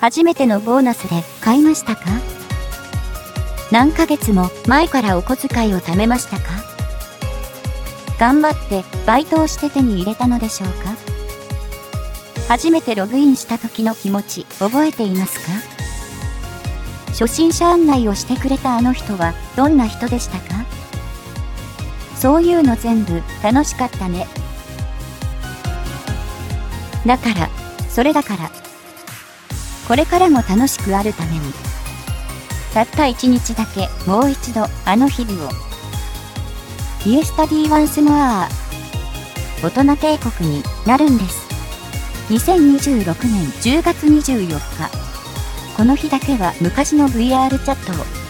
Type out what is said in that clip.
初めてのボーナスで買いましたか？何ヶ月も前からお小遣いを貯めましたか？頑張ってバイトをして手に入れたのでしょうか？初めてログインした時の気持ち覚えていますか？初心者案内をしてくれたあの人はどんな人でしたか？そういうの全部楽しかったね。だから、それだから。これからも楽しくあるために。たった一日だけもう一度あの日々を。イエスタディワンスモア。大人帝国になるんです。2026年10月24日。この日だけは昔の VR チャットを